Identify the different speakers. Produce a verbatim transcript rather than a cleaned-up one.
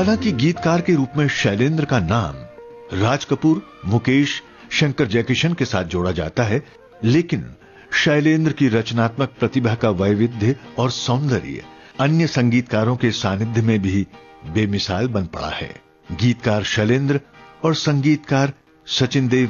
Speaker 1: हालांकि गीतकार के रूप में शैलेंद्र का नाम राज कपूर, मुकेश, शंकर जयकिशन के साथ जोड़ा जाता है, लेकिन शैलेंद्र की रचनात्मक प्रतिभा का वैविध्य और सौंदर्य अन्य संगीतकारों के सानिध्य में भी बेमिसाल बन पड़ा है। गीतकार शैलेंद्र और संगीतकार सचिन देव